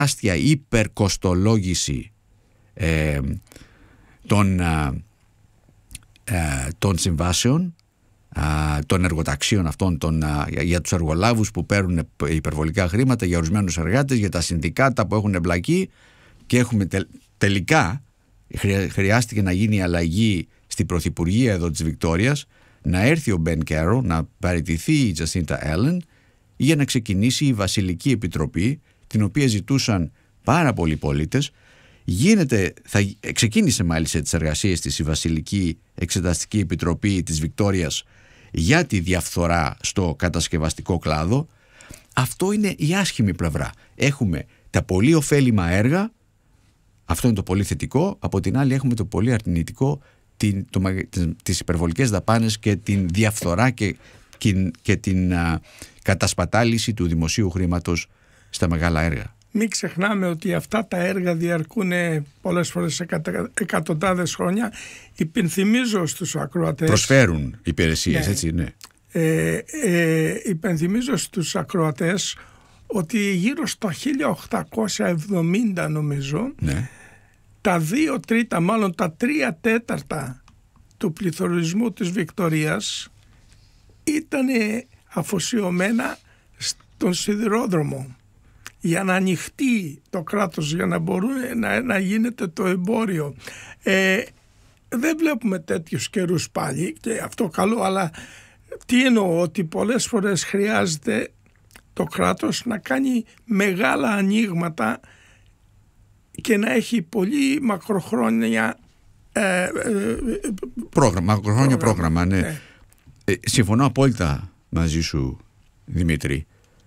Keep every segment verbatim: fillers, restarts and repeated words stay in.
τεράστια υπερκοστολόγηση ε, των, ε, ε, των συμβάσεων, ε, των εργοταξίων αυτών των, ε, για τους εργολάβους που παίρνουν υπερβολικά χρήματα, για ορισμένους εργάτες, για τα συνδικάτα που έχουν εμπλακεί, και έχουμε τε, τελικά χρειάστηκε να γίνει αλλαγή στην Πρωθυπουργία εδώ της Βικτόριας, να έρθει ο Μπεν Κέρο, να παραιτηθεί η Τζασίντα Έλεν για να ξεκινήσει η Βασιλική Επιτροπή, την οποία ζητούσαν πάρα πολλοί πολίτες. Γίνεται, θα, ξεκίνησε μάλιστα τις εργασίες της η Βασιλική Εξεταστική Επιτροπή της Βικτόριας για τη διαφθορά στο κατασκευαστικό κλάδο. Αυτό είναι η άσχημη πλευρά. Έχουμε τα πολύ ωφέλιμα έργα, αυτό είναι το πολύ θετικό, από την άλλη έχουμε το πολύ αρνητικό, την, το, τις υπερβολικές δαπάνες και την διαφθορά και, και, και την α, κατασπατάληση του δημοσίου χρήματος στα μεγάλα έργα. Μην ξεχνάμε ότι αυτά τα έργα διαρκούν πολλές φορές εκατο, εκατοντάδες χρόνια. Υπενθυμίζω στους ακροατές... Προσφέρουν υπηρεσίες, ναι. έτσι, ναι. Ε, ε, υπενθυμίζω στους ακροατές ότι γύρω στο χίλια οκτακόσια εβδομήντα, νομίζω, ναι, τα δύο τρίτα, μάλλον τα τρία τέταρτα του πληθωρισμού της Βικτορίας ήταν αφοσιωμένα στον σιδηρόδρομο, για να ανοιχτεί το κράτος, για να μπορούν να, να γίνεται το εμπόριο. Ε, δεν βλέπουμε τέτοιους καιρούς πάλι, και αυτό καλό, αλλά τι εννοώ, ότι πολλές φορές χρειάζεται το κράτος να κάνει μεγάλα ανοίγματα και να έχει πολύ μακροχρόνια ε, ε, πρόγραμμα, μακροχρόνια πρόγραμμα, πρόγραμμα ναι. ναι. Ε, συμφωνώ απόλυτα μαζί σου, Δημήτρη.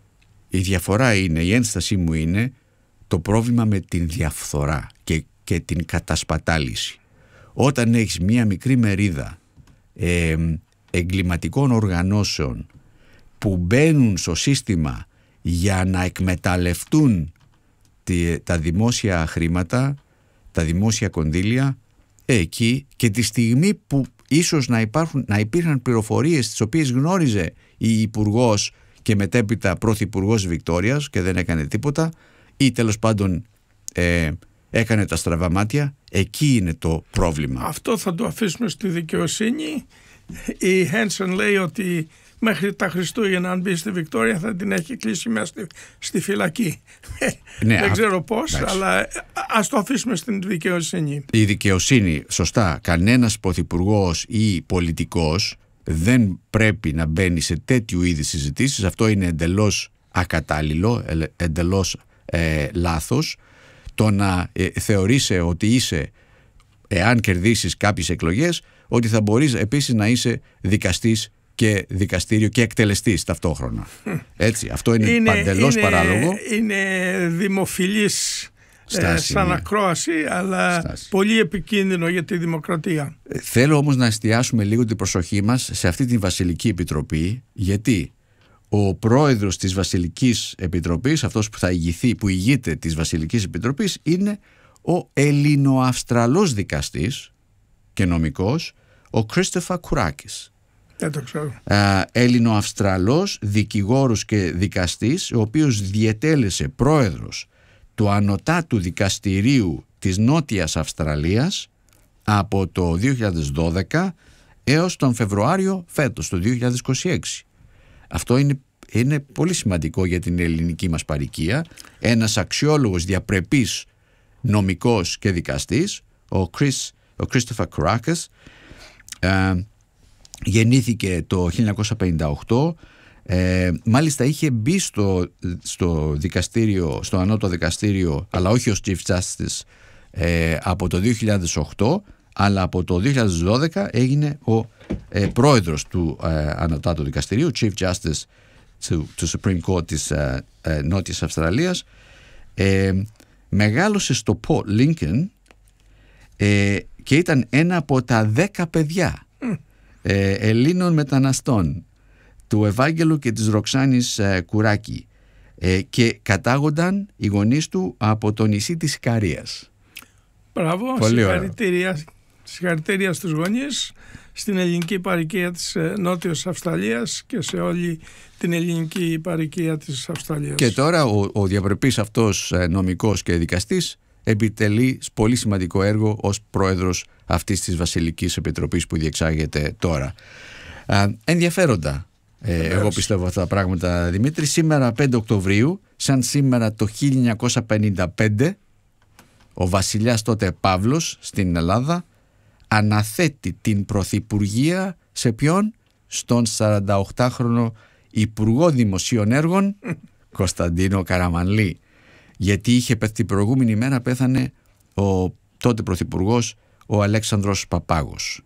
Η διαφορά είναι, η ένστασή μου είναι το πρόβλημα με την διαφθορά και, και την κατασπατάληση. Όταν έχεις μία μικρή μερίδα ε, εγκληματικών οργανώσεων που μπαίνουν στο σύστημα για να εκμεταλλευτούν τη, τα δημόσια χρήματα, τα δημόσια κονδύλια, εκεί, και τη στιγμή που ίσως να, υπάρχουν, να υπήρχαν πληροφορίες τις οποίες γνώριζε η Υπουργός και μετέπειτα Πρωθυπουργός Βικτόριας και δεν έκανε τίποτα, ή τέλος πάντων ε, έκανε τα στραβά μάτια, εκεί είναι το πρόβλημα. Αυτό θα το αφήσουμε στη δικαιοσύνη. Η Χένσεν λέει ότι μέχρι τα Χριστούγεννα, αν μπει στη Βικτόρια, θα την έχει κλείσει μέσα στη, στη φυλακή. Ναι, δεν ξέρω πώς, εντάξει, αλλά ας το αφήσουμε στην δικαιοσύνη. Η δικαιοσύνη, σωστά, κανένας πρωθυπουργός ή πολιτικός δεν πρέπει να μπαίνει σε τέτοιου είδους συζητήσεις. Αυτό είναι εντελώς ακατάλληλο, εντελώς ε, λάθος. Το να ε, θεωρείσαι ότι είσαι, εάν κερδίσεις κάποιες εκλογές, ότι θα μπορείς επίσης να είσαι δικαστής και δικαστήριο και εκτελεστής ταυτόχρονα. Έτσι, αυτό είναι, είναι παντελώς είναι, παράλογο. Είναι δημοφιλής στάση, σαν ναι. ακρόαση, αλλά στάση. Πολύ επικίνδυνο για τη δημοκρατία. Θέλω όμως να εστιάσουμε λίγο την προσοχή μας σε αυτή τη Βασιλική Επιτροπή, γιατί ο πρόεδρος της Βασιλικής Επιτροπής, αυτός που θα ηγηθεί, που ηγείται της Βασιλικής Επιτροπής, είναι ο Ελληνοαυστραλός δικαστής και νομικός, ο Κρίστοφα Κουράκης. Δεν το ξέρω. Έλληνο-Αυστραλός δικηγόρος και δικαστής, ο οποίος διετέλεσε πρόεδρος του Ανωτάτου Δικαστηρίου της Νότιας Αυστραλίας από το δύο χιλιάδες δώδεκα έως τον Φεβρουάριο φέτος, το δύο χιλιάδες είκοσι έξι. Αυτό είναι, είναι πολύ σημαντικό για την ελληνική μας παροικία. Ένας αξιόλογος, διαπρεπής νομικός και δικαστής, ο, Chris, ο Κρίστοφα Κουράκης, γεννήθηκε το χίλια εννιακόσια πενήντα οκτώ. Ε, μάλιστα είχε μπει στο, στο δικαστήριο, στο ανώτατο δικαστήριο, αλλά όχι ως Chief Justice, ε, από το δύο χιλιάδες οκτώ, αλλά από το δύο χιλιάδες δώδεκα έγινε ο ε, πρόεδρος του ε, ανώτατου δικαστηρίου, Chief Justice του, του Supreme Court της ε, ε, Νότιας Αυστραλίας. Ε, μεγάλωσε στο Port Lincoln ε, και ήταν ένα από τα δέκα παιδιά ε, Ελλήνων μεταναστών, του Ευάγγελου και της Ροξάνης ε, Κουράκη, ε, και κατάγονταν οι γονείς του από το νησί της Ικαρίας. Μπράβο, συγχαρητήρια. Συγχαρητήρια στους γονείς, στην ελληνική παροικία της Νότιας Αυστραλίας και σε όλη την ελληνική παροικία της Αυστραλίας. Και τώρα ο, ο διαπρεπής αυτός νομικός και δικαστής επιτελεί πολύ σημαντικό έργο ως πρόεδρος αυτής της Βασιλικής Επιτροπής που διεξάγεται τώρα. Α, ενδιαφέροντα, ε, εγώ πιστεύω αυτά τα πράγματα, Δημήτρη. Σήμερα πέντε Οκτωβρίου, σαν σήμερα το χίλια εννιακόσια πενήντα πέντε, ο βασιλιάς τότε Παύλος στην Ελλάδα αναθέτει την πρωθυπουργία σε ποιον? Στον σαρανταοκτάχρονο Υπουργό Δημοσίων Έργων Κωνσταντίνο Καραμανλή, γιατί είχε, την προηγούμενη μέρα πέθανε ο τότε πρωθυπουργός ο Αλέξανδρος Παπάγος.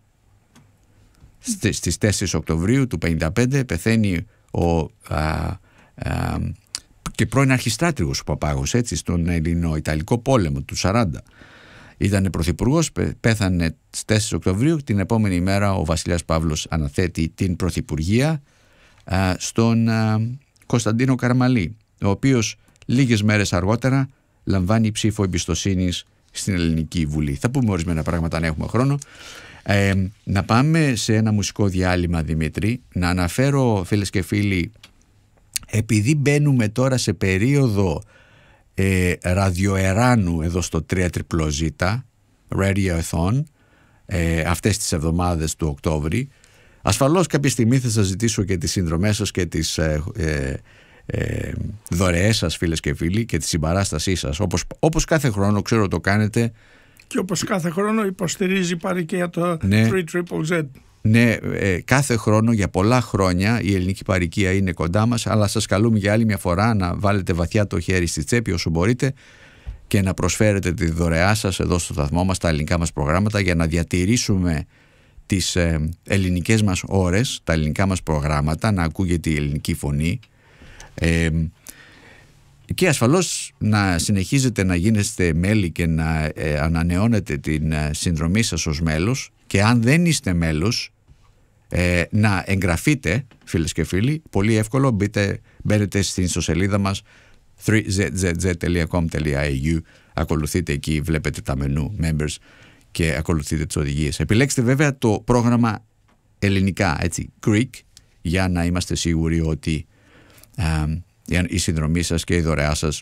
Στις τέσσερις Οκτωβρίου του πενήντα πέντε πεθαίνει ο α, α, και πρώην αρχιστράτηγος ο Παπάγος, έτσι, στον Ελληνο-Ιταλικό πόλεμο του σαράντα. Ήταν πρωθυπουργός, πέθανε στις τέσσερις Οκτωβρίου. Την επόμενη μέρα ο βασιλιάς Παύλος αναθέτει την πρωθυπουργία α, στον α, Κωνσταντίνο Καραμανλή, ο οποίος λίγες μέρες αργότερα λαμβάνει ψήφο εμπιστοσύνης στην Ελληνική Βουλή. Θα πούμε ορισμένα πράγματα αν έχουμε χρόνο. Ε, να πάμε σε ένα μουσικό διάλειμμα, Δημήτρη. Να αναφέρω, φίλες και φίλοι, επειδή μπαίνουμε τώρα σε περίοδο ε, ραδιοεράνου εδώ στο τρία ζέτα ζέτα, Radiothon, ε, αυτές τις εβδομάδες του Οκτώβρη, ασφαλώς κάποια στιγμή θα σας ζητήσω και τις συνδρομές σας και τις ε, ε, ε, δωρεές σας, φίλες και φίλοι, και τη συμπαράστασή σας, όπως, όπως κάθε χρόνο ξέρω το κάνετε. Και όπως κάθε χρόνο υποστηρίζει παροικία το ναι, τρία ζέτα ζέτα. Ναι, ε, κάθε χρόνο για πολλά χρόνια η ελληνική παροικία είναι κοντά μας, αλλά σας καλούμε για άλλη μια φορά να βάλετε βαθιά το χέρι στη τσέπη όσο μπορείτε και να προσφέρετε τη δωρεά σας εδώ στο σταθμό μας, τα ελληνικά μας προγράμματα, για να διατηρήσουμε τις ε, ελληνικές μας ώρες, τα ελληνικά μας προγράμματα, να ακούγεται η ελληνική φωνή. Ε, και ασφαλώς να συνεχίζετε να γίνεστε μέλη και να ε, ανανεώνετε την ε, συνδρομή σας ως μέλος, και αν δεν είστε μέλος ε, να εγγραφείτε, φίλες και φίλοι, πολύ εύκολο. Μπείτε, μπαίνετε στην ιστοσελίδα μας τρία ζέτα ζέτα τελεία κομ τελεία έι γιου, ακολουθείτε εκεί, βλέπετε τα μενού members και ακολουθείτε τις οδηγίες. Επιλέξτε βέβαια το πρόγραμμα ελληνικά, έτσι, Greek, για να είμαστε σίγουροι ότι α, η συνδρομή σας και η δωρεά σας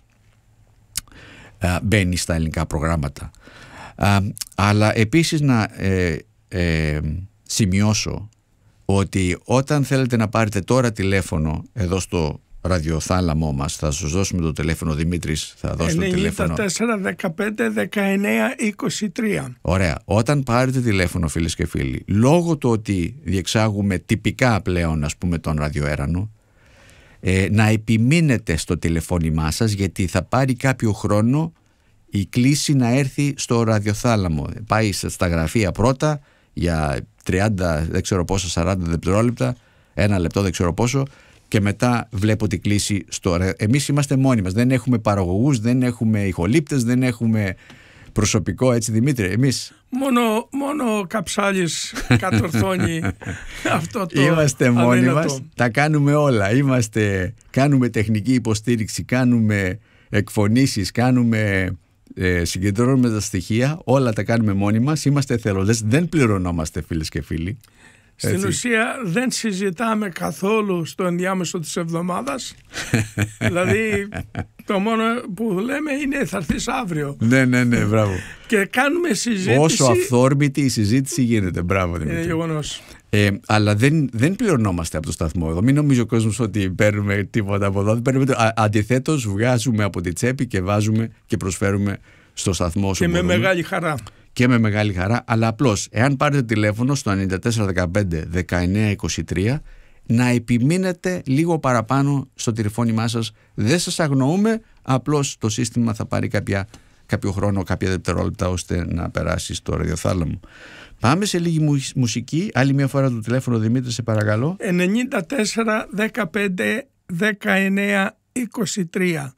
α, μπαίνει στα ελληνικά προγράμματα. Α, αλλά επίσης να ε, ε, σημειώσω ότι όταν θέλετε να πάρετε τώρα τηλέφωνο εδώ στο ραδιοθάλαμό μας, θα σας δώσουμε το τηλέφωνο, Δημήτρης θα δώσει το τηλέφωνο ενενήντα τέσσερα δεκαπέντε δεκαεννέα είκοσι τρία. Ωραία, όταν πάρετε τηλέφωνο, φίλες και φίλοι, λόγω του ότι διεξάγουμε τυπικά πλέον, ας πούμε, τον ραδιοέρανο, ε, να επιμείνετε στο τηλεφώνημά σας, γιατί θα πάρει κάποιο χρόνο η κλήση να έρθει στο ραδιοθάλαμο. Πάει στα γραφεία πρώτα για τριάντα, δεν ξέρω πόσο, σαράντα δευτερόλεπτα, ένα λεπτό, δεν ξέρω πόσο, και μετά βλέπω την κλήση στο... Εμείς είμαστε μόνοι μας, δεν έχουμε παραγωγούς, δεν έχουμε ηχολήπτες, δεν έχουμε προσωπικό, έτσι, Δημήτρη, εμείς. Μόνο, μόνο ο Καψάλης κατορθώνει αυτό το Είμαστε μόνοι αδύνατο. μας, τα κάνουμε όλα. Είμαστε, κάνουμε τεχνική υποστήριξη, κάνουμε εκφωνήσεις, κάνουμε... Ε, συγκεντρώνουμε τα στοιχεία, όλα τα κάνουμε μόνοι μας, είμαστε εθελοντές, δεν πληρωνόμαστε, φίλες και φίλοι. Στην Έτσι. ουσία δεν συζητάμε καθόλου στο ενδιάμεσο της εβδομάδας. Δηλαδή το μόνο που λέμε είναι θα έρθεις αύριο. Ναι, ναι, ναι, μπράβο. Και κάνουμε συζήτηση. Όσο αυθόρμητη η συζήτηση γίνεται, μπράβο, Δημήτρη. Είναι γεγονός. Ε, αλλά δεν, δεν πληρωνόμαστε από το σταθμό εδώ. Μην νομίζει ο κόσμος ότι παίρνουμε τίποτα από εδώ. Αντιθέτως, βγάζουμε από τη τσέπη και βάζουμε και προσφέρουμε στο σταθμό όσο Και μπορούμε. με μεγάλη χαρά. Και με μεγάλη χαρά. Αλλά απλώς, εάν πάρετε τηλέφωνο στο ενενήντα τέσσερα δεκαπέντε δεκαεννέα είκοσι τρία, να επιμείνετε λίγο παραπάνω στο τηλεφώνημά σας. Δεν σας αγνοούμε, απλώς το σύστημα θα πάρει κάποια, κάποιο χρόνο, κάποια δευτερόλεπτα, ώστε να περάσει στο ραδιοθάλαμο. Πάμε σε λίγη μουσική. Άλλη μια φορά το τηλέφωνο, Δημήτρη, σε παρακαλώ. ενενήντα τέσσερα δεκαπέντε δεκαεννέα είκοσι τρία.